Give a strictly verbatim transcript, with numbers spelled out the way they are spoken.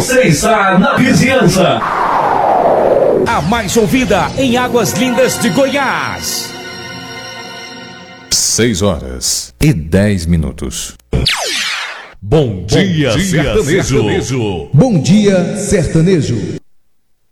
Você está na vizinhança. A mais ouvida em Águas Lindas de Goiás. Seis horas e dez minutos. Bom dia, Bom dia sertanejo. sertanejo. Bom dia, sertanejo.